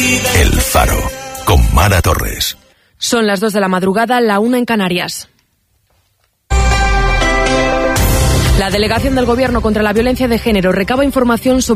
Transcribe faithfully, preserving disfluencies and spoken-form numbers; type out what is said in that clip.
El Faro, con Mara Torres. Son las dos de la madrugada, la una en Canarias. La Delegación del Gobierno contra la Violencia de Género recaba información sobre